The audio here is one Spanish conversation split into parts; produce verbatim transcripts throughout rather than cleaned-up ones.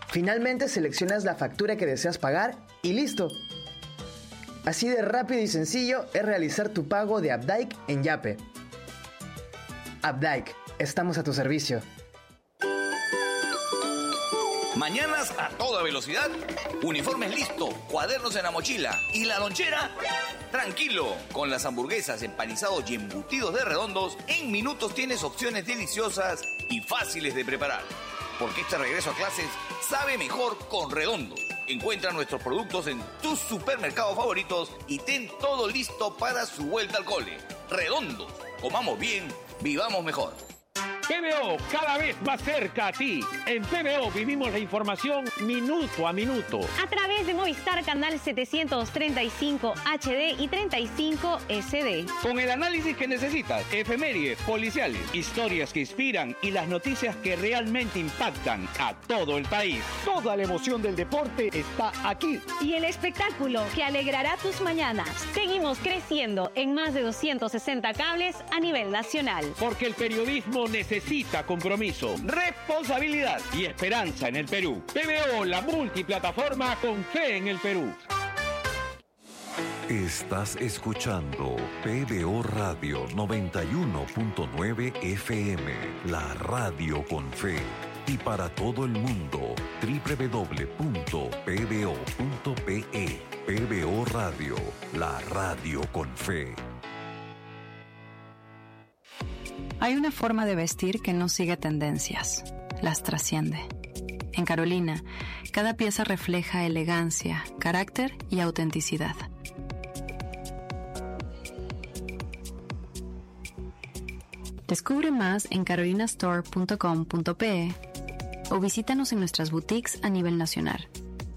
Finalmente seleccionas la factura que deseas pagar y listo. Así de rápido y sencillo es realizar tu pago de Updike en Yape. Updike, estamos a tu servicio. Mañanas a toda velocidad, uniformes listos, cuadernos en la mochila y la lonchera. Tranquilo, con las hamburguesas, empanizados y embutidos de Redondos, en minutos tienes opciones deliciosas y fáciles de preparar. Porque este regreso a clases sabe mejor con Redondos. Encuentra nuestros productos en tus supermercados favoritos y ten todo listo para su vuelta al cole. Redondos, comamos bien, vivamos mejor. P B O, cada vez más cerca a ti. En P B O vivimos la información minuto a minuto. A través de Movistar Canal setecientos treinta y cinco H D y treinta y cinco S D. Con el análisis que necesitas, efemérides, policiales, historias que inspiran y las noticias que realmente impactan a todo el país. Toda la emoción del deporte está aquí. Y el espectáculo que alegrará tus mañanas. Seguimos creciendo en más de doscientos sesenta cables a nivel nacional. Porque el periodismo necesita Necesita compromiso, responsabilidad y esperanza en el Perú. P B O, la multiplataforma con fe en el Perú. Estás escuchando P B O Radio noventa y uno punto nueve F M, la radio con fe. Y para todo el mundo, doble u doble u doble u punto p b o punto p e. P B O Radio, la radio con fe. Hay una forma de vestir que no sigue tendencias, las trasciende. En Carolina, cada pieza refleja elegancia, carácter y autenticidad. Descubre más en carolina store punto com punto p e o visítanos en nuestras boutiques a nivel nacional.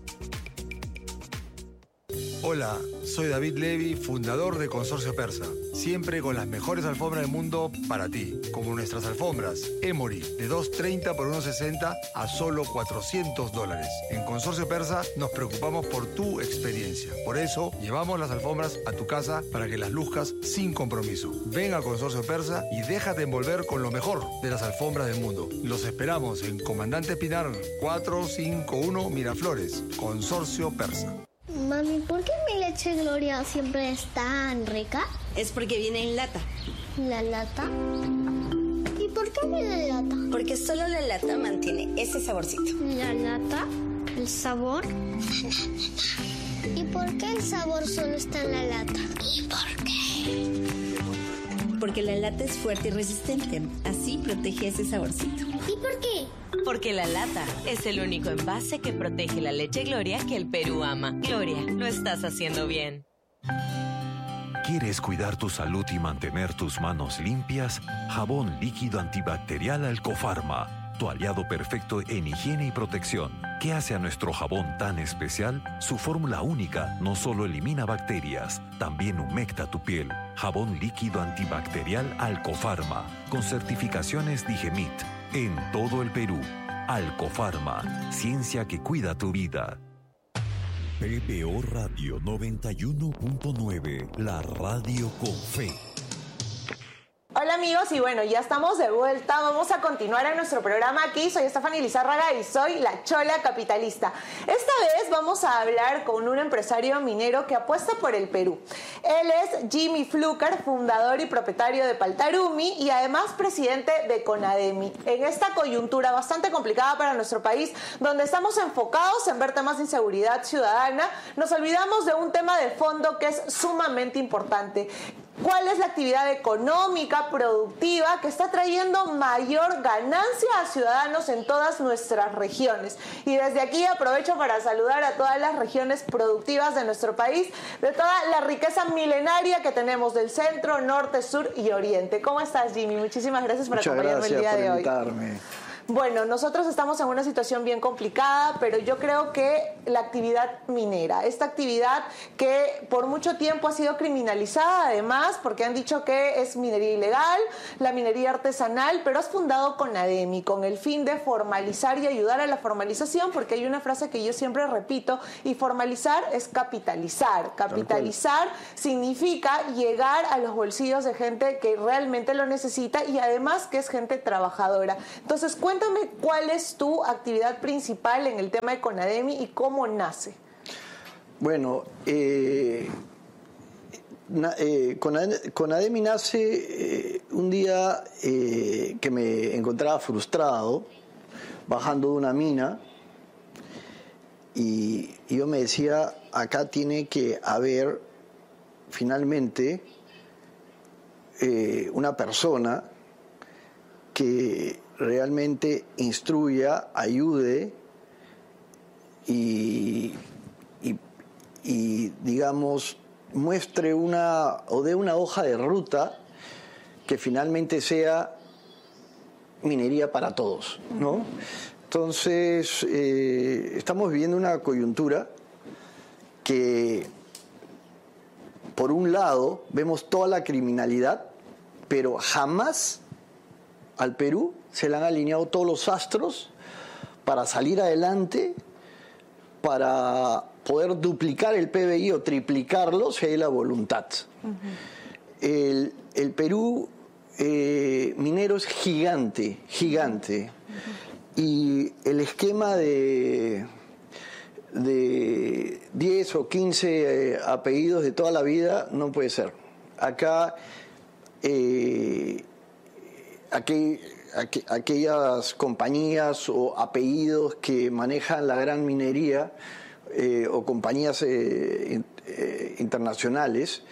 Hola, soy David Levy, fundador de Consorcio Persa. Siempre con las mejores alfombras del mundo para ti. Como nuestras alfombras Emory, de doscientos treinta por ciento sesenta a solo cuatrocientos dólares. En Consorcio Persa nos preocupamos por tu experiencia. Por eso, llevamos las alfombras a tu casa para que las luzcas sin compromiso. Ven a Consorcio Persa y déjate envolver con lo mejor de las alfombras del mundo. Los esperamos en Comandante Pinar cuatrocientos cincuenta y uno Miraflores. Consorcio Persa. Mami, ¿por qué mi leche Gloria siempre es tan rica? Es porque viene en lata. ¿La lata? ¿Y por qué viene en lata? Porque solo la lata mantiene ese saborcito. ¿La lata? ¿El sabor? ¿Y por qué el sabor solo está en la lata? ¿Y por qué? Porque la lata es fuerte y resistente. Así protege ese saborcito. ¿Y por qué? Porque la lata es el único envase que protege la leche Gloria que el Perú ama. Gloria, lo estás haciendo bien. ¿Quieres cuidar tu salud y mantener tus manos limpias? Jabón líquido antibacterial Alcofarma, tu aliado perfecto en higiene y protección. ¿Qué hace a nuestro jabón tan especial? Su fórmula única no solo elimina bacterias, también humecta tu piel. Jabón líquido antibacterial Alcofarma, con certificaciones Digemit. En todo el Perú, Alcofarma, ciencia que cuida tu vida. P B O Radio noventa y uno punto nueve, la radio con fe. Hola amigos, y bueno, ya estamos de vuelta. Vamos a continuar en nuestro programa aquí. Soy Stephanie Lizárraga y soy la Chola Capitalista. Esta vez vamos a hablar con un empresario minero que apuesta por el Perú. Él es Jimmy Fluker, fundador y propietario de Paltarumi y además presidente de CONADEMI. En esta coyuntura bastante complicada para nuestro país, donde estamos enfocados en ver temas de inseguridad ciudadana, nos olvidamos de un tema de fondo que es sumamente importante. ¿Cuál es la actividad económica, productiva, que está trayendo mayor ganancia a ciudadanos en todas nuestras regiones? Y desde aquí aprovecho para saludar a todas las regiones productivas de nuestro país, de toda la riqueza milenaria que tenemos del centro, norte, sur y oriente. ¿Cómo estás, Jimmy? Muchísimas gracias por Muchas acompañarme el día de hoy. Muchas gracias por invitarme. Bueno, nosotros estamos en una situación bien complicada, pero yo creo que la actividad minera, esta actividad que por mucho tiempo ha sido criminalizada además, porque han dicho que es minería ilegal, la minería artesanal, pero has fundado CONADEMI con el fin de formalizar y ayudar a la formalización, porque hay una frase que yo siempre repito, y formalizar es capitalizar. Capitalizar significa llegar a los bolsillos de gente que realmente lo necesita y además que es gente trabajadora. Entonces, cuéntanos cuéntame cuál es tu actividad principal en el tema de CONADEMI y cómo nace. Bueno, eh, na, eh, CONADEMI nace eh, un día eh, que me encontraba frustrado, bajando de una mina, y, y yo me decía, acá tiene que haber finalmente eh, una persona que realmente instruya, ayude y, y, y digamos muestre una o dé una hoja de ruta que finalmente sea minería para todos, ¿no? Entonces eh, estamos viviendo una coyuntura que por un lado vemos toda la criminalidad, pero jamás al Perú se le han alineado todos los astros para salir adelante, para poder duplicar el P B I o triplicarlo si hay la voluntad. Uh-huh. el, el Perú eh, minero es gigante, gigante. Uh-huh. Y el esquema de, de diez o quince eh, apellidos de toda la vida no puede ser. Acá eh, Aquel, aqu, aquellas compañías o apellidos que manejan la gran minería eh, o compañías eh, in, eh, internacionales,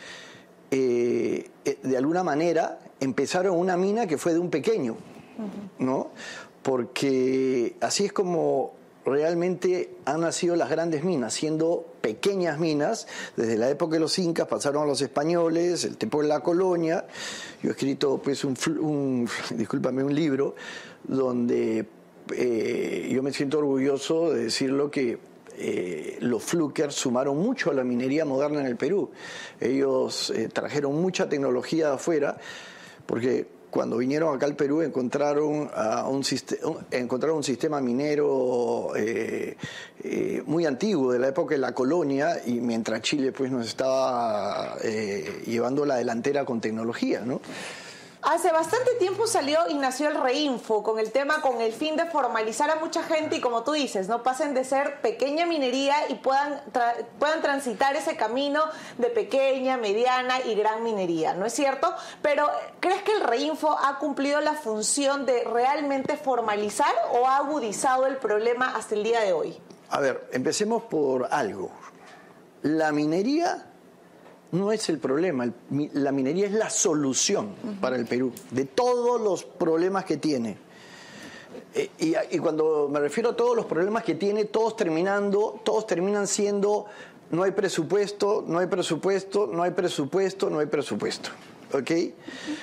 eh, de alguna manera empezaron una mina que fue de un pequeño, uh-huh. ¿no? Porque así es como realmente han nacido las grandes minas, siendo pequeñas minas. Desde la época de los incas pasaron a los españoles, el tiempo de la colonia. Yo he escrito pues un, un discúlpame, un libro donde eh, yo me siento orgulloso de decirlo que eh, los Fluker sumaron mucho a la minería moderna en el Perú. Ellos eh, trajeron mucha tecnología de afuera, porque cuando vinieron acá al Perú encontraron, a un, encontraron un sistema minero eh, eh, muy antiguo, de la época de la colonia, y mientras Chile pues nos estaba eh, llevando la delantera con tecnología, ¿no? Hace bastante tiempo salió y nació el Reinfo con el tema, con el fin de formalizar a mucha gente y, como tú dices, no pasen de ser pequeña minería y puedan, tra puedan transitar ese camino de pequeña, mediana y gran minería, ¿no es cierto? Pero ¿crees que el Reinfo ha cumplido la función de realmente formalizar o ha agudizado el problema hasta el día de hoy? A ver, empecemos por algo. La minería no es el problema, el, la minería es la solución uh-huh. para el Perú, de todos los problemas que tiene. Eh, y, y cuando me refiero a todos los problemas que tiene, todos terminando, todos terminan siendo no hay presupuesto, no hay presupuesto, no hay presupuesto, no hay presupuesto. ¿Ok? Uh-huh.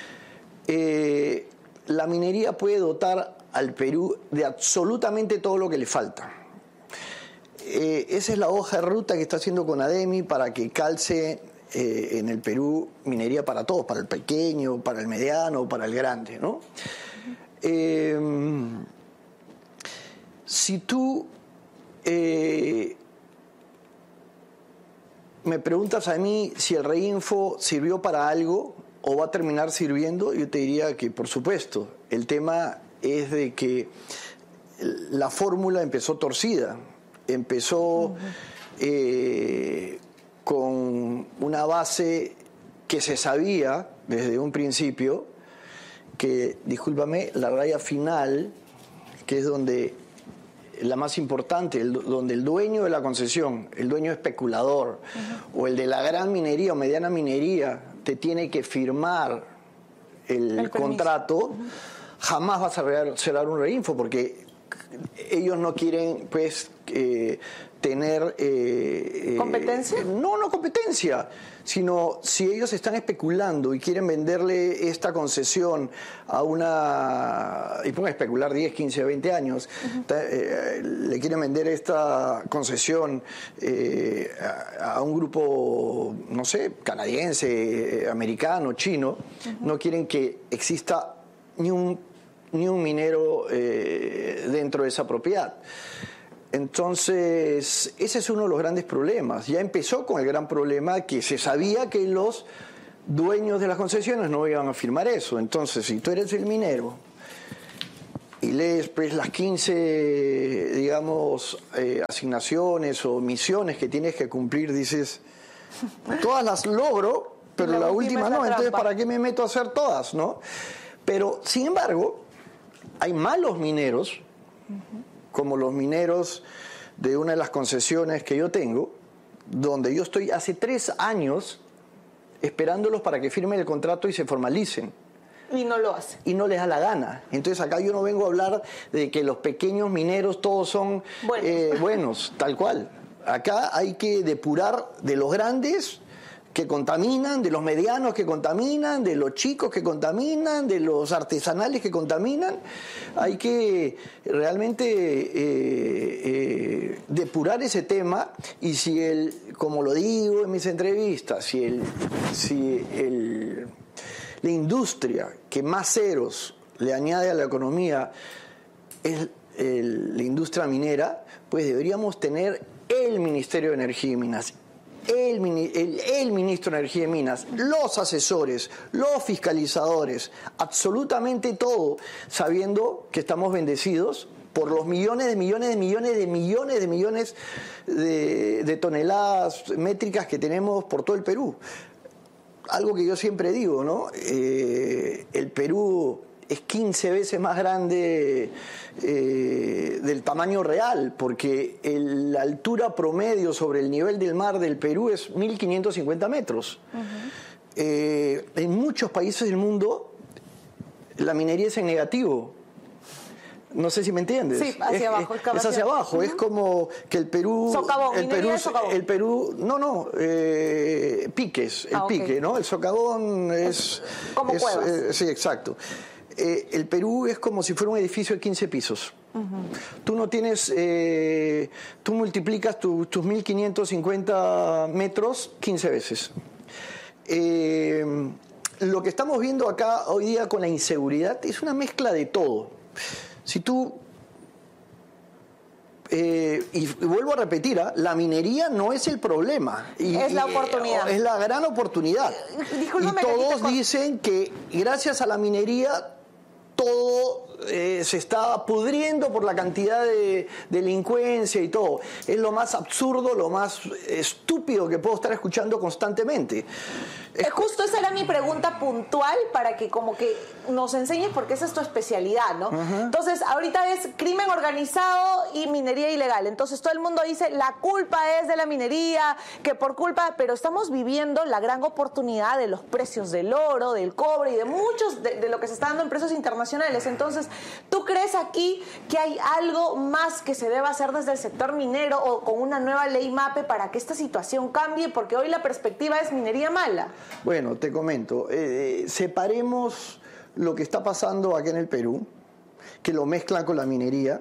eh, la minería puede dotar al Perú de absolutamente todo lo que le falta. Eh, esa es la hoja de ruta que está haciendo CONADEMI para que calce Eh, en el Perú minería para todos, para el pequeño, para el mediano, para el grande, ¿no? Eh, si tú eh, me preguntas a mí si el Reinfo sirvió para algo o va a terminar sirviendo, yo te diría que por supuesto. El tema es de que la fórmula empezó torcida, empezó eh, con una base que se sabía desde un principio que, discúlpame, la raya final, que es donde la más importante, el, donde el dueño de la concesión, el dueño especulador, uh-huh. o el de la gran minería o mediana minería, te tiene que firmar el, el contrato, uh-huh. jamás vas a cerrar un Reinfo, porque ellos no quieren, pues, eh, tener... Eh, ¿Competencia? Eh, no, no competencia, sino si ellos están especulando y quieren venderle esta concesión a una... y pueden especular diez, quince, veinte años, uh-huh. eh, le quieren vender esta concesión eh, a, a un grupo, no sé, canadiense, americano, chino, uh-huh. no quieren que exista ni un, ni un minero eh, dentro de esa propiedad. Entonces, ese es uno de los grandes problemas. Ya empezó con el gran problema que se sabía que los dueños de las concesiones no iban a firmar eso. Entonces, si tú eres el minero y lees pues las quince, digamos, eh, asignaciones o misiones que tienes que cumplir, dices, todas las logro, pero la, la última, última no, entonces ¿para qué me meto a hacer todas, no? Pero, sin embargo, hay malos mineros, uh-huh. como los mineros de una de las concesiones que yo tengo, donde yo estoy hace tres años esperándolos para que firmen el contrato y se formalicen. Y no lo hace. Y no les da la gana. Entonces acá yo no vengo a hablar de que los pequeños mineros todos son buenos, eh, buenos tal cual. Acá hay que depurar de los grandes que contaminan, de los medianos que contaminan, de los chicos que contaminan, de los artesanales que contaminan. Hay que realmente eh, eh, depurar ese tema, y si el, como lo digo en mis entrevistas, si el, si el, la industria que más ceros le añade a la economía es el, la industria minera, pues deberíamos tener el Ministerio de Energía y Minas, El, el, el ministro de Energía y Minas, los asesores, los fiscalizadores, absolutamente todo, sabiendo que estamos bendecidos por los millones de millones de millones de millones de millones de, de toneladas métricas que tenemos por todo el Perú. Algo que yo siempre digo, ¿no? Eh, el Perú es quince veces más grande eh, del tamaño real, porque el, la altura promedio sobre el nivel del mar del Perú es mil quinientos cincuenta metros. Uh-huh. Eh, en muchos países del mundo la minería es en negativo. No sé si me entiendes. Sí, hacia es, abajo. Es, es hacia abajo. Uh-huh. Es como que el Perú... Socavón, el Perú, de socavón. El Perú... No, no. Eh, piques. El ah, pique, okay. ¿no? El socavón es... Como es, cuevas. Eh, sí, exacto. Eh, el Perú es como si fuera un edificio de quince pisos. Uh-huh. Tú no tienes... Eh, tú multiplicas tu, tus mil quinientos cincuenta metros quince veces. Eh, lo que estamos viendo acá hoy día con la inseguridad es una mezcla de todo. Si tú... Eh, y vuelvo a repetir, ¿eh? La minería no es el problema. Y, es la oportunidad. Y, es la gran oportunidad. Discúlpame, y todos con... dicen que gracias a la minería todo eh, se está pudriendo por la cantidad de delincuencia y todo. Es lo más absurdo, lo más estúpido que puedo estar escuchando constantemente. Es... Justo esa era mi pregunta puntual, para que como que nos enseñes, porque esa es tu especialidad, ¿no? Uh-huh. Entonces, ahorita es crimen organizado y minería ilegal. Entonces, todo el mundo dice, la culpa es de la minería, que por culpa... Pero estamos viviendo la gran oportunidad de los precios del oro, del cobre y de muchos, de, de lo que se está dando en precios internacionales. Entonces, ¿tú crees aquí que hay algo más que se deba hacer desde el sector minero o con una nueva ley MAPE para que esta situación cambie? Porque hoy la perspectiva es minería mala. Bueno, te comento, eh, separemos lo que está pasando aquí en el Perú, que lo mezclan con la minería.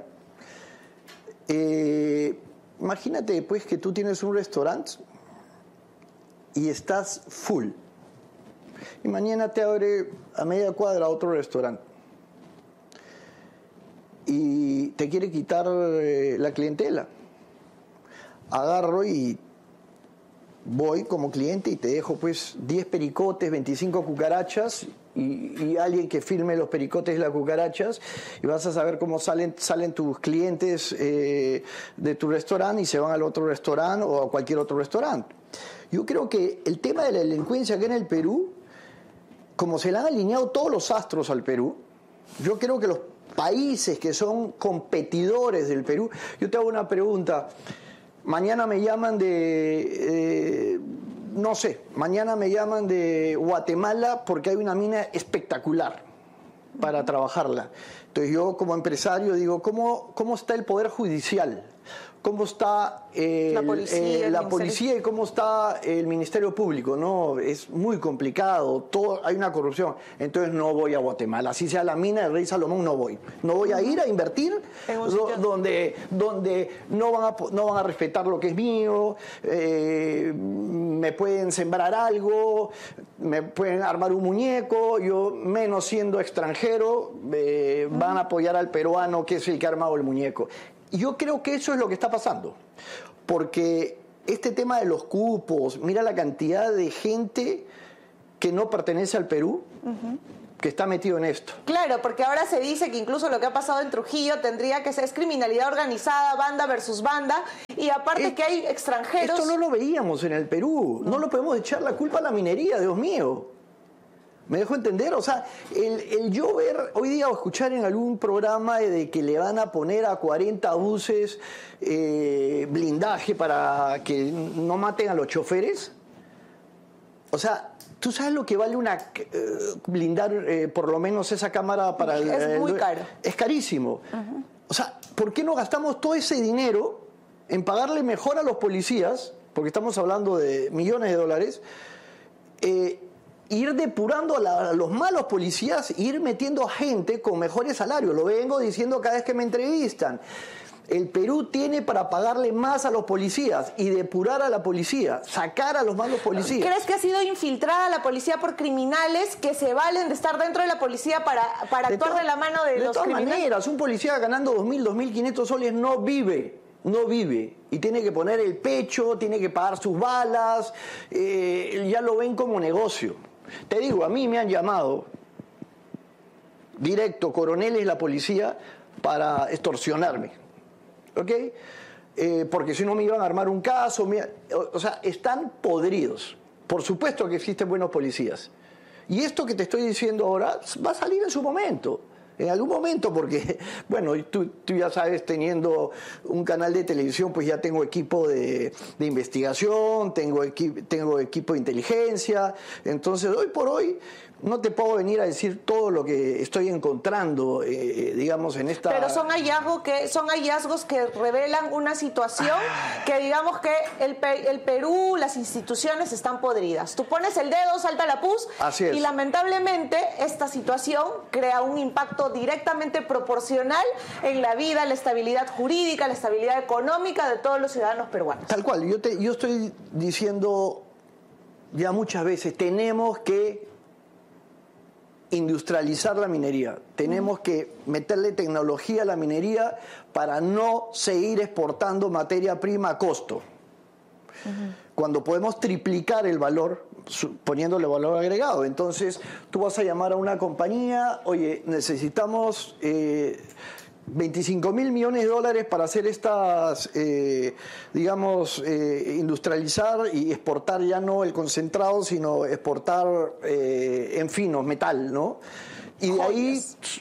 Eh, imagínate pues que tú tienes un restaurante y estás full, y mañana te abre a media cuadra otro restaurante y te quiere quitar eh, la clientela. Agarro y voy como cliente y te dejo pues diez pericotes, veinticinco cucarachas y, y alguien que filme los pericotes y las cucarachas, y vas a saber cómo salen, salen tus clientes eh, de tu restaurante y se van al otro restaurante o a cualquier otro restaurante. Yo creo que el tema de la delincuencia aquí en el Perú, como se le han alineado todos los astros al Perú, yo creo que los países que son competidores del Perú... Yo te hago una pregunta. Mañana me llaman de, eh, no sé, mañana me llaman de Guatemala porque hay una mina espectacular para trabajarla. Entonces yo como empresario digo, ¿cómo, cómo está el Poder Judicial? ¿Cómo está eh, la policía, eh, la policía y cómo está el Ministerio Público? No, es muy complicado, todo, hay una corrupción. Entonces no voy a Guatemala, así sea la mina del Rey Salomón, no voy. No voy a ir a invertir do, donde, donde no, van a, no van a respetar lo que es mío, eh, me pueden sembrar algo, me pueden armar un muñeco, yo menos siendo extranjero, eh, van a apoyar al peruano que es el que ha armado el muñeco. Yo creo que eso es lo que está pasando, porque este tema de los cupos, mira la cantidad de gente que no pertenece al Perú, uh-huh. que está metido en esto. Claro, porque ahora se dice que incluso lo que ha pasado en Trujillo tendría que ser es criminalidad organizada, banda versus banda, y aparte es, que hay extranjeros... Esto no lo veíamos en el Perú, no, no lo podemos echar la culpa a la minería, Dios mío. ¿Me dejo entender? O sea, el, el yo ver hoy día o escuchar en algún programa de que le van a poner a cuarenta buses eh, blindaje para que no maten a los choferes, o sea... ¿Tú sabes lo que vale una eh, blindar eh, por lo menos esa cámara para el... Es muy caro. Es carísimo. Uh-huh. O sea, ¿por qué no gastamos todo ese dinero en pagarle mejor a los policías? Porque estamos hablando de millones de dólares. Eh, ir depurando a, la, a los malos policías e ir metiendo gente con mejores salarios. Lo vengo diciendo cada vez que me entrevistan. El Perú tiene para pagarle más a los policías y depurar a la policía, sacar a los malos policías. ¿Crees que ha sido infiltrada la policía por criminales que se valen de estar dentro de la policía para, para actuar de, de la mano de, de los criminales? De todas maneras, un policía ganando dos mil, dos mil quinientos soles no vive, no vive. Y tiene que poner el pecho, tiene que pagar sus balas, eh, ya lo ven como negocio. Te digo, a mí me han llamado directo coroneles de la policía para extorsionarme. ¿Ok? Eh, porque si no me iban a armar un caso. Me, o, o sea, están podridos. Por supuesto que existen buenos policías. Y esto que te estoy diciendo ahora va a salir en su momento. En algún momento, porque, bueno, tú, tú ya sabes, teniendo un canal de televisión, pues ya tengo equipo de, de investigación, tengo, equi, tengo equipo de inteligencia. Entonces, hoy por hoy, no te puedo venir a decir todo lo que estoy encontrando, eh, digamos, en esta... Pero son hallazgos que, son hallazgos que revelan una situación ah. que, digamos, que el, el Perú, las instituciones están podridas. Tú pones el dedo, salta la pus. Así es. Y lamentablemente esta situación crea un impacto directamente proporcional en la vida, la estabilidad jurídica, la estabilidad económica de todos los ciudadanos peruanos. Tal cual. Yo, te, yo estoy diciendo ya muchas veces, tenemos que industrializar la minería. Tenemos que meterle tecnología a la minería para no seguir exportando materia prima a costo. Uh-huh. Cuando podemos triplicar el valor, poniéndole valor agregado. Entonces, tú vas a llamar a una compañía, oye, necesitamos eh, veinticinco mil millones de dólares para hacer estas, eh, digamos, eh, industrializar y exportar ya no el concentrado, sino exportar eh, en finos, metal, ¿no? Y de ahí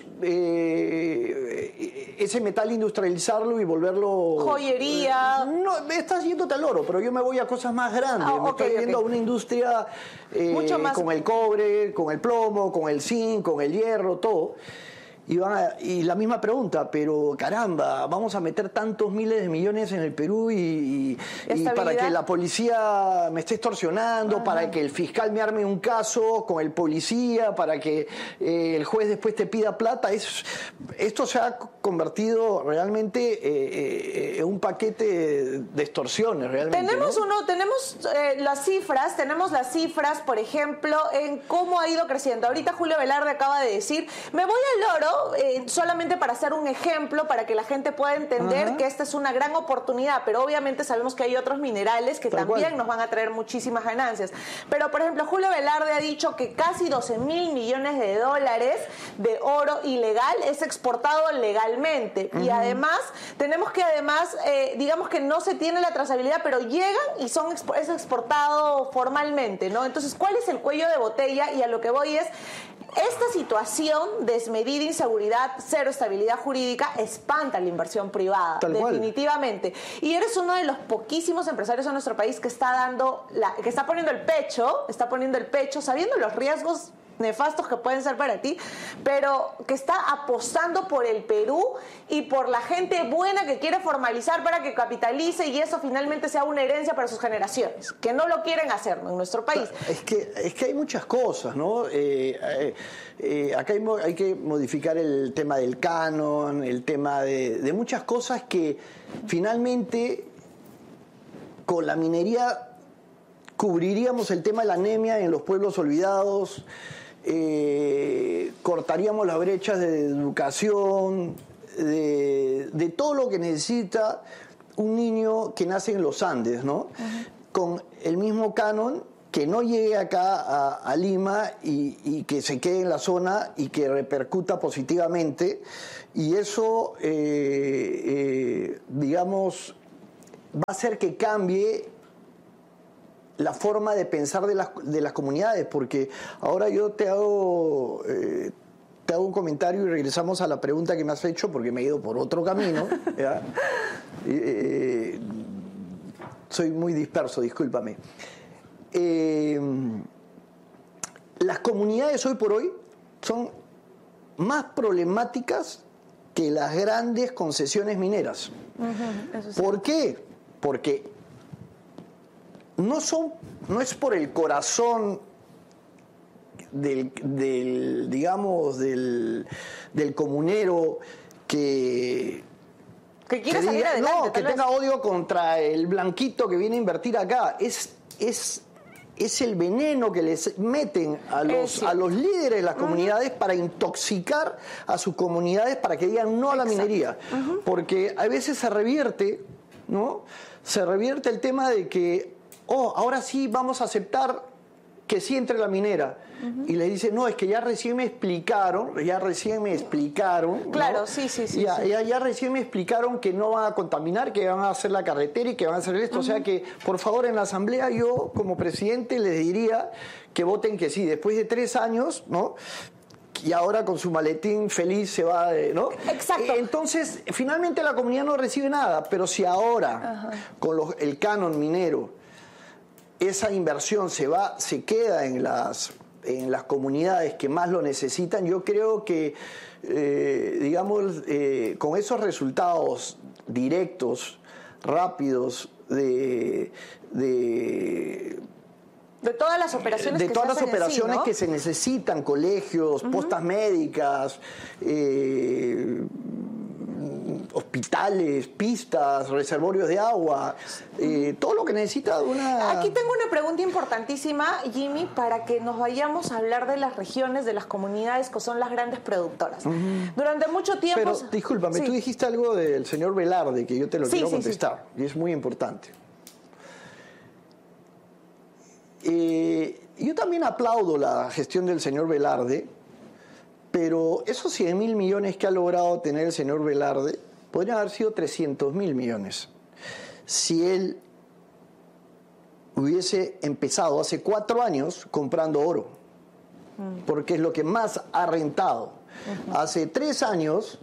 eh, ese metal industrializarlo y volverlo... Joyería. Eh, no, estás yéndote al oro, pero yo me voy a cosas más grandes. Ah, me okay, estoy yendo okay. a una industria eh, mucho más con el cobre, con el plomo, con el zinc, con el hierro, todo. Y, van a, y la misma pregunta, pero caramba, vamos a meter tantos miles de millones en el Perú y, y, y para que la policía me esté extorsionando, ajá, para que el fiscal me arme un caso con el policía, para que eh, el juez después te pida plata. Es, esto se ha convertido realmente eh, eh, en un paquete de extorsiones, realmente. Tenemos, ¿no? uno, tenemos eh, las cifras, tenemos las cifras, por ejemplo, en cómo ha ido creciendo. Ahorita Julio Velarde acaba de decir, me voy al oro, Eh, solamente para hacer un ejemplo, para que la gente pueda entender, ajá, que esta es una gran oportunidad, pero obviamente sabemos que hay otros minerales que Tal también cual. nos van a traer muchísimas ganancias. Pero, por ejemplo, Julio Velarde ha dicho que casi doce mil millones de dólares de oro ilegal es exportado legalmente. Uh-huh. Y además, tenemos que además, eh, digamos que no se tiene la trazabilidad, pero llegan y son es exportado formalmente, ¿no? Entonces, ¿cuál es el cuello de botella? Y a lo que voy es, esta situación, desmedida inseguridad, cero estabilidad jurídica, espanta la inversión privada, Tal definitivamente. Cual. Y eres uno de los poquísimos empresarios en nuestro país que está dando, la, que está poniendo el pecho, está poniendo el pecho, sabiendo los riesgos nefastos que pueden ser para ti, pero que está apostando por el Perú y por la gente buena que quiere formalizar para que capitalice y eso finalmente sea una herencia para sus generaciones, que no lo quieren hacer en nuestro país. Es que, es que hay muchas cosas, ¿no? Eh, eh, eh, acá hay, hay que modificar el tema del canon, el tema de, de muchas cosas que finalmente con la minería cubriríamos el tema de la anemia en los pueblos olvidados, eh, cortaríamos las brechas de educación, de, de todo lo que necesita un niño que nace en los Andes, ¿no? Uh-huh. Con el mismo canon que no llegue acá a, a Lima y, y que se quede en la zona y que repercuta positivamente. Y eso, eh, eh, digamos, va a hacer que cambie la forma de pensar de las, de las comunidades, porque ahora yo te hago, eh, te hago un comentario y regresamos a la pregunta que me has hecho, porque me he ido por otro camino. ¿Ya? Eh, soy muy disperso, discúlpame. Eh, las comunidades hoy por hoy son más problemáticas que las grandes concesiones mineras. Uh-huh, eso sí. ¿Por qué? Porque no son, no es por el corazón del, del digamos, del, del comunero que que quiera que salir diga, adelante, no, que tal tenga vez. odio contra el blanquito que viene a invertir acá. Es, es, es el veneno que les meten a los, a los líderes de las comunidades uh-huh. para intoxicar a sus comunidades para que digan no a la Exacto. minería. Uh-huh. Porque a veces se revierte, ¿no? Se revierte el tema de que, oh, ahora sí vamos a aceptar que sí entre la minera. Uh-huh. Y le dice, no, es que ya recién me explicaron, ya recién me explicaron. Claro, ¿no? sí, sí, sí ya, sí. ya, ya recién me explicaron que no van a contaminar, que van a hacer la carretera y que van a hacer esto. Uh-huh. O sea que, por favor, en la asamblea yo, como presidente, les diría que voten que sí. Después de tres años, ¿no? Y ahora con su maletín feliz se va, ¿no? Exacto. Entonces, finalmente la comunidad no recibe nada, pero si ahora, uh-huh. con los, el canon minero, esa inversión se va, se queda en las, en las comunidades que más lo necesitan, yo creo que, eh, digamos, eh, con esos resultados directos, rápidos, de... de De todas las operaciones de que todas se las operaciones sí, ¿no? que se necesitan, colegios, uh-huh. postas médicas, eh, hospitales, pistas, reservorios de agua, eh, todo lo que necesita una... Aquí tengo una pregunta importantísima, Jimmy, para que nos vayamos a hablar de las regiones, de las comunidades que son las grandes productoras. Uh-huh. Durante mucho tiempo... Pero, discúlpame, sí. tú dijiste algo del señor Velarde, que yo te lo sí, quiero sí, contestar, sí. y es muy importante. Eh, yo también aplaudo la gestión del señor Velarde, pero esos cien mil millones que ha logrado tener el señor Velarde podrían haber sido trescientos mil millones si él hubiese empezado hace cuatro años comprando oro, porque es lo que más ha rentado. Uh-huh. Hace tres años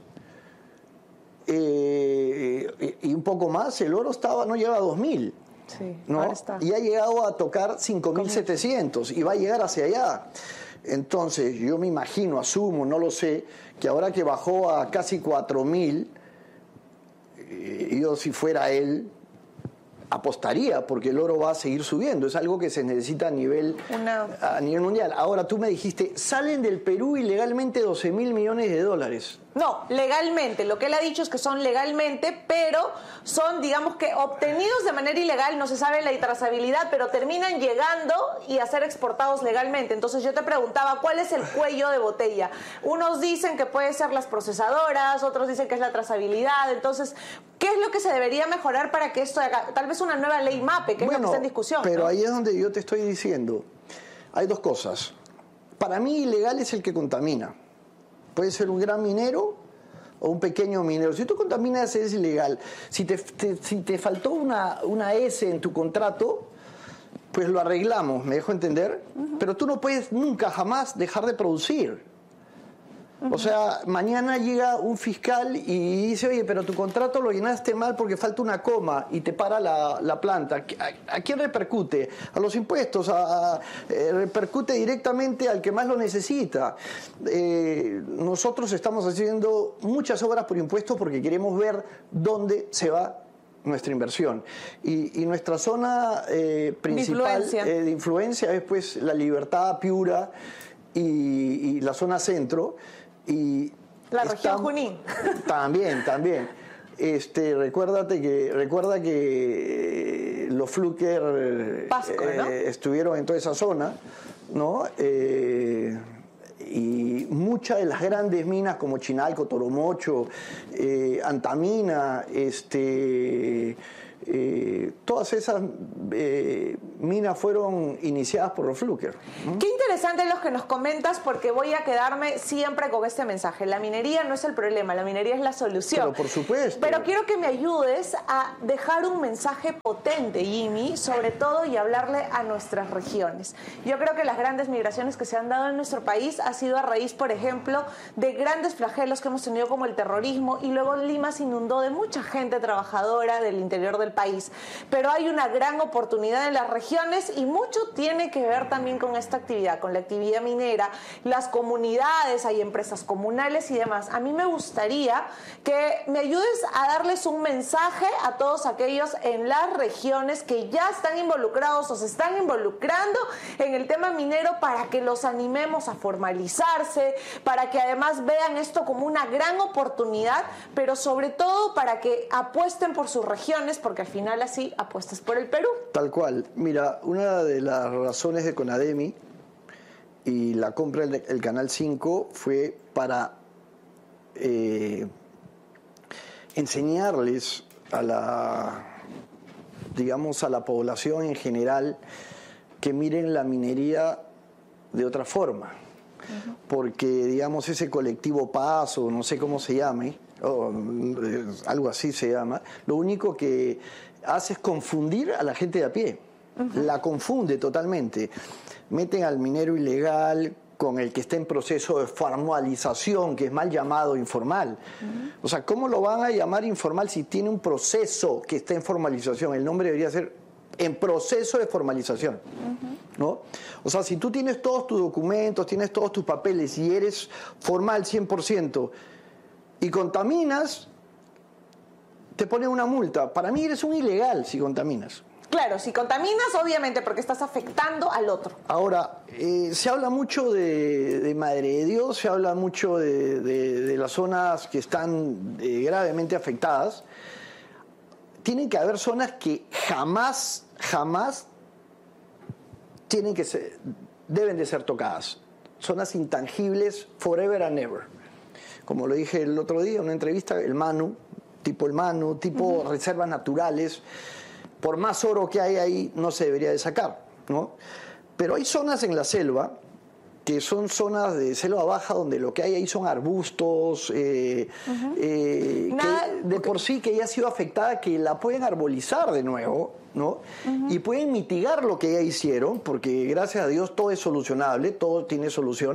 eh, y un poco más, el oro estaba no llegaba a dos mil. Sí, ¿no? ahora está. Y ha llegado a tocar cinco mil setecientos y va a llegar hacia allá. Entonces, yo me imagino, asumo, no lo sé, que ahora que bajó a casi cuatro mil, eh, yo si fuera él, apostaría, porque el oro va a seguir subiendo. Es algo que se necesita a nivel, Una... a nivel mundial. Ahora, tú me dijiste, salen del Perú ilegalmente doce mil millones de dólares. No, legalmente. Lo que él ha dicho es que son legalmente, pero son, digamos que, obtenidos de manera ilegal, no se sabe la trazabilidad, pero terminan llegando y a ser exportados legalmente. Entonces yo te preguntaba, ¿cuál es el cuello de botella? Unos dicen que puede ser las procesadoras, otros dicen que es la trazabilidad. Entonces, ¿qué es lo que se debería mejorar para que esto haga? Tal vez una nueva ley MAPE, que es bueno, lo que está en discusión. Pero ¿no? ahí es donde yo te estoy diciendo, hay dos cosas. Para mí, ilegal es el que contamina. Puede ser un gran minero o un pequeño minero. Si tú contaminas, es ilegal. Si te, te, si te faltó una, una S en tu contrato, pues lo arreglamos, ¿me dejo entender? Uh-huh. Pero tú no puedes nunca, jamás dejar de producir. Uh-huh. O sea, mañana llega un fiscal y dice, oye, pero tu contrato lo llenaste mal porque falta una coma y te para la, la planta. ¿A, ¿A quién repercute? A los impuestos, a, a, eh, repercute directamente al que más lo necesita. Eh, nosotros estamos haciendo muchas obras por impuestos porque queremos ver dónde se va nuestra inversión. Y, y nuestra zona eh, principal de influencia. Eh, de influencia es pues la Libertad, Piura y, y la zona centro. Y la región Junín. También, también. Este, recuérdate que, recuerda que los Fluker Pasco, eh, ¿no? estuvieron en toda esa zona, ¿no? Eh, y muchas de las grandes minas como Chinalco, Toromocho, eh, Antamina, este, eh, todas esas eh, minas fueron iniciadas por los Fluker. ¿Mm? Qué interesante los que nos comentas, porque voy a quedarme siempre con este mensaje. La minería no es el problema, la minería es la solución. Pero por supuesto. Pero quiero que me ayudes a dejar un mensaje potente, Jimmy, sobre todo y hablarle a nuestras regiones. Yo creo que las grandes migraciones que se han dado en nuestro país ha sido a raíz, por ejemplo, de grandes flagelos que hemos tenido como el terrorismo, y luego Lima se inundó de mucha gente trabajadora del interior del país. Pero hay una gran oportunidad en las regiones y mucho tiene que ver también con esta actividad, con la actividad minera, las comunidades, hay empresas comunales y demás. A mí me gustaría que me ayudes a darles un mensaje a todos aquellos en las regiones que ya están involucrados o se están involucrando en el tema minero, para que los animemos a formalizarse, para que además vean esto como una gran oportunidad, pero sobre todo para que apuesten por sus regiones, porque al final así apuestas por el Perú. Tal cual. Mira, una de las razones de CONADEMI y la compra del el Canal cinco fue para eh, enseñarles a la, digamos, a la población en general que miren la minería de otra forma. Uh-huh. Porque, digamos, ese colectivo Paz, o no sé cómo se llame, o algo así se llama, lo único que hace es confundir a la gente de a pie. Uh-huh. La confunde totalmente. Meten al minero ilegal con el que está en proceso de formalización, que es mal llamado informal. Uh-huh. O sea, ¿cómo lo van a llamar informal si tiene un proceso que está en formalización? El nombre debería ser en proceso de formalización. Uh-huh. ¿No? O sea, si tú tienes todos tus documentos, tienes todos tus papeles y eres formal cien por ciento y contaminas, te ponen una multa. Para mí eres un ilegal si contaminas. Claro, si contaminas, obviamente, porque estás afectando al otro. Ahora, eh, se habla mucho de, de Madre de Dios, se habla mucho de, de, de las zonas que están eh, gravemente afectadas. Tienen que haber zonas que jamás, jamás tienen que ser, deben de ser tocadas. Zonas intangibles, forever and ever. Como lo dije el otro día en una entrevista, el Manu, tipo el Manu, tipo uh-huh. reservas naturales. Por más oro que hay ahí, no se debería de sacar, ¿no? Pero hay zonas en la selva que son zonas de selva baja donde lo que hay ahí son arbustos, eh, uh-huh. eh, que de por sí que ya ha sido afectada, que la pueden arbolizar de nuevo, ¿no? Uh-huh. Y pueden mitigar lo que ya hicieron, porque gracias a Dios todo es solucionable, todo tiene solución.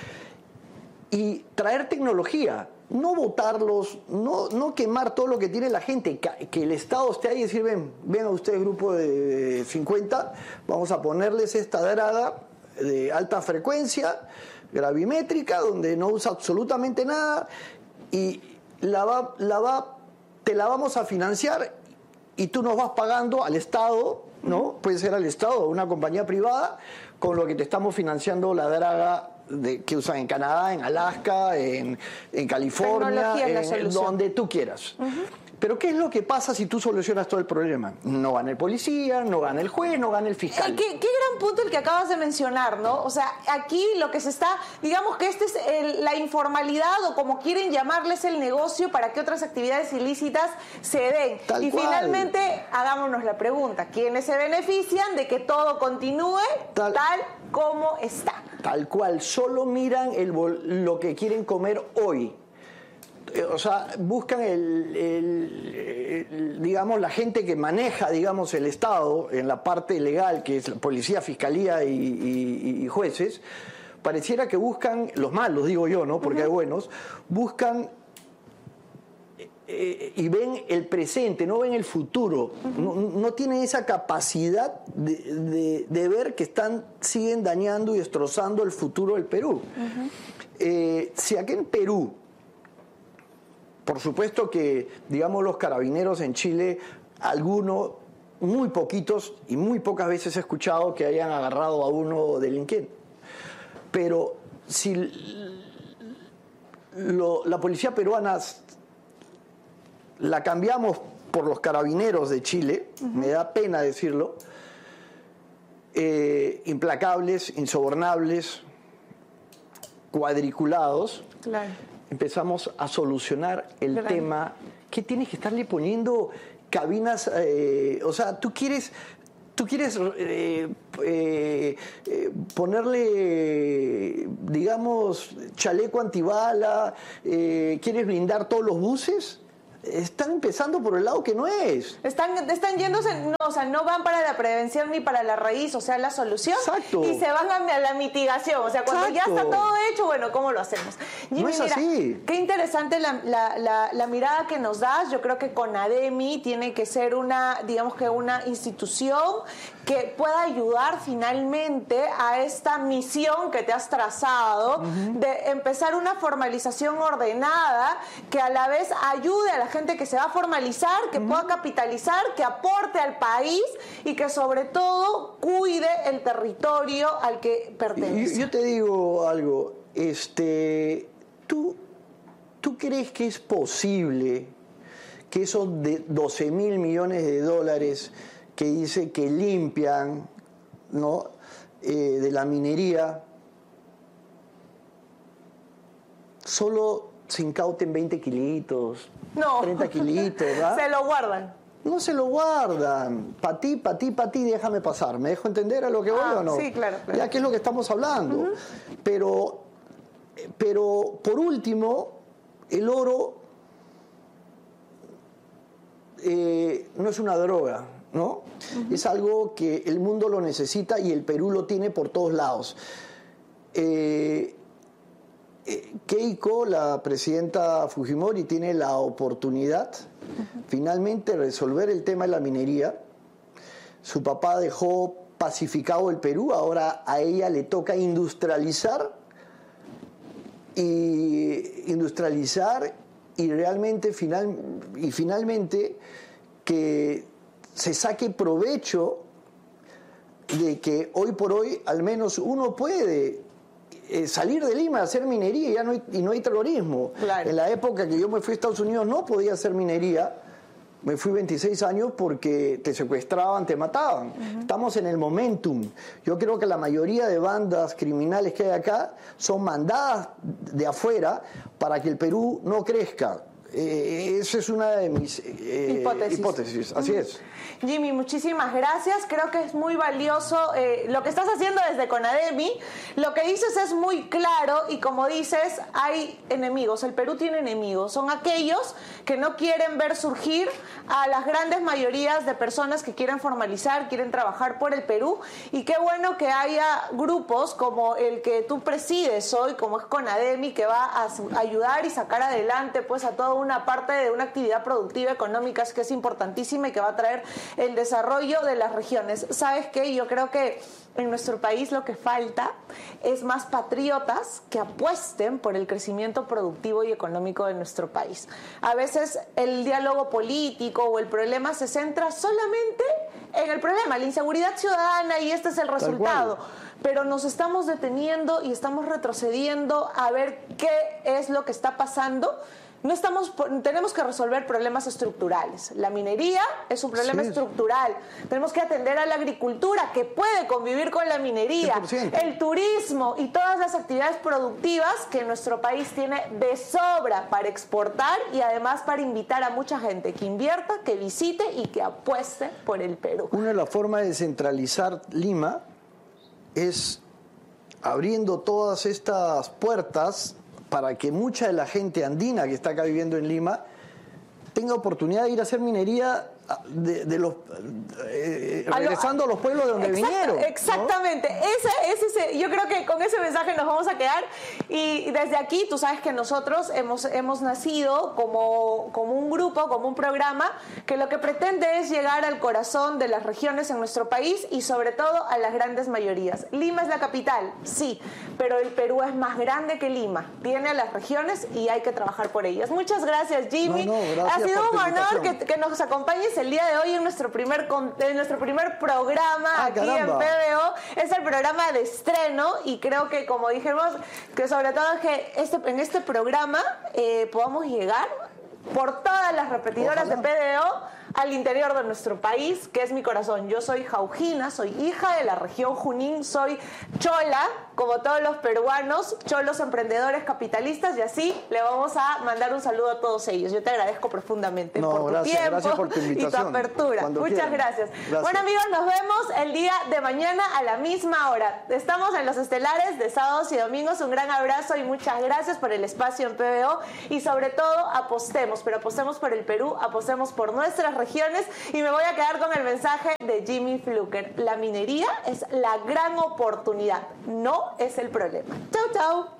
Y traer tecnología, no botarlos, no, no quemar todo lo que tiene la gente, que, que el Estado esté ahí y decir, ven, vengan ustedes, grupo de cincuenta, vamos a ponerles esta draga de alta frecuencia, gravimétrica, donde no usa absolutamente nada, y la va, la va, te la vamos a financiar y tú nos vas pagando al Estado, ¿no? Puede ser al Estado o una compañía privada, con lo que te estamos financiando la draga de, que usan en Canadá, en Alaska, en, en California, en, donde tú quieras. Uh-huh. Pero ¿qué es lo que pasa si tú solucionas todo el problema? No gana el policía, no gana el juez, no gana el fiscal. Eh, ¿qué, qué gran punto el que acabas de mencionar, ¿no? O sea, aquí lo que se está, digamos que este es el, la informalidad, o como quieren llamarles, el negocio para que otras actividades ilícitas se den. Tal y cual. Finalmente, hagámonos la pregunta, ¿quiénes se benefician de que todo continúe tal, tal como está? Tal cual, solo miran el, lo que quieren comer hoy. O sea, buscan el, el, el, digamos, la gente que maneja, digamos, el Estado en la parte legal, que es la policía, fiscalía y, y, y jueces. Pareciera que buscan, los malos digo yo, ¿no? Porque uh-huh. hay buenos, buscan eh, y ven el presente, no ven el futuro. Uh-huh. No, no tienen esa capacidad de, de, de ver que están, siguen dañando y destrozando el futuro del Perú. Uh-huh. Eh, si aquí en Perú, por supuesto que, digamos, los carabineros en Chile, algunos, muy poquitos y muy pocas veces he escuchado que hayan agarrado a uno delincuente. Pero si lo, la policía peruana la cambiamos por los carabineros de Chile, uh-huh. me da pena decirlo, eh, implacables, insobornables, cuadriculados, claro. Empezamos a solucionar el claro. tema. ¿Qué tienes que estarle poniendo cabinas? Eh, o sea, tú quieres tú quieres eh, eh, eh, ponerle, digamos, chaleco antibala, eh, quieres blindar todos los buses. Están empezando por el lado que no es. Están, están yéndose, no, o sea, no van para la prevención ni para la raíz, o sea, la solución. Exacto. Y se van a la mitigación. O sea, cuando Exacto. ya está todo hecho, bueno, ¿cómo lo hacemos? Jimmy, no es mira, así. Qué interesante la, la, la, la mirada que nos das. Yo creo que CONADEMI tiene que ser una, digamos que una institución que pueda ayudar finalmente a esta misión que te has trazado, uh-huh. de empezar una formalización ordenada que a la vez ayude a la gente que se va a formalizar, que uh-huh. pueda capitalizar, que aporte al país y que sobre todo cuide el territorio al que pertenece. Yo, yo te digo algo, este, ¿tú, ¿tú crees que es posible que esos de doce mil millones de dólares que dice que limpian, ¿no?, eh, de la minería, solo se incauten veinte kilitos, no. treinta kilitos, ¿verdad? Se lo guardan. No se lo guardan. Pa' ti, pa' ti, pa' ti, déjame pasar. ¿Me dejo entender a lo que voy ah, o no? Sí, claro. claro. Ya que es lo que estamos hablando. Uh-huh. Pero, pero, por último, el oro eh, no es una droga, ¿no? Uh-huh. Es algo que el mundo lo necesita y el Perú lo tiene por todos lados. Eh, eh, Keiko, la presidenta Fujimori, tiene la oportunidad uh-huh. finalmente de resolver el tema de la minería. Su papá dejó pacificado el Perú, ahora a ella le toca industrializar y industrializar y realmente final, y finalmente que se saque provecho de que hoy por hoy al menos uno puede eh, salir de Lima a hacer minería y, ya no hay, y no hay terrorismo. Claro. En la época que yo me fui a Estados Unidos no podía hacer minería. Me fui veintiséis años porque te secuestraban, te mataban. Uh-huh. Estamos en el momentum. Yo creo que la mayoría de bandas criminales que hay acá son mandadas de afuera para que el Perú no crezca. Eh, esa es una de mis eh, hipótesis. hipótesis. Así uh-huh. es. Jimmy, muchísimas gracias. Creo que es muy valioso eh, lo que estás haciendo desde CONADEMI. Lo que dices es muy claro y como dices, hay enemigos. El Perú tiene enemigos. Son aquellos que no quieren ver surgir a las grandes mayorías de personas que quieren formalizar, quieren trabajar por el Perú. Y qué bueno que haya grupos como el que tú presides hoy, como es CONADEMI, que va a ayudar y sacar adelante pues a toda una parte de una actividad productiva económica que es importantísima y que va a traer el desarrollo de las regiones. ¿Sabes qué? Yo creo que en nuestro país lo que falta es más patriotas que apuesten por el crecimiento productivo y económico de nuestro país. A veces el diálogo político o el problema se centra solamente en el problema, la inseguridad ciudadana, y este es el resultado. Pero nos estamos deteniendo y estamos retrocediendo a ver qué es lo que está pasando. No estamos, tenemos que resolver problemas estructurales. La minería es un problema sí. estructural. Tenemos que atender a la agricultura, que puede convivir con la minería, cien por ciento. El turismo y todas las actividades productivas que nuestro país tiene de sobra para exportar y además para invitar a mucha gente que invierta, que visite y que apueste por el Perú. Una de las formas de centralizar Lima es abriendo todas estas puertas para que mucha de la gente andina que está acá viviendo en Lima tenga oportunidad de ir a hacer minería de, de los eh, regresando a los pueblos de donde Exacto, vinieron. Exactamente. ¿No? Ese, ese, yo creo que con ese mensaje nos vamos a quedar. Y desde aquí, tú sabes que nosotros hemos, hemos nacido como, como un grupo, como un programa, que lo que pretende es llegar al corazón de las regiones en nuestro país y sobre todo a las grandes mayorías. Lima es la capital, sí, pero el Perú es más grande que Lima. Tiene a las regiones y hay que trabajar por ellas. Muchas gracias, Jimmy. No, no, gracias ha sido un honor que, que que nos acompañes el día de hoy en nuestro primer, en nuestro primer programa ah, aquí caramba. en P B O. Es el programa de estreno y creo que, como dijimos, que sobre todo es que este, en este programa eh, podamos llegar por todas las repetidoras Ojalá. de P B O al interior de nuestro país, que es mi corazón. Yo soy Jaujina, soy hija de la región Junín, soy chola, como todos los peruanos, cholos emprendedores capitalistas, y así le vamos a mandar un saludo a todos ellos. Yo te agradezco profundamente no, por tu gracias, tiempo gracias por tu invitación, y tu apertura. cuando Muchas quieran. gracias. Gracias. Bueno, amigos, nos vemos el día de mañana a la misma hora. Estamos en los estelares de sábados y domingos. Un gran abrazo y muchas gracias por el espacio en P B O, y sobre todo apostemos, pero apostemos por el Perú, apostemos por nuestras regiones, y me voy a quedar con el mensaje de Jimmy Fluker. La minería es la gran oportunidad, no es el problema. Chau, chau.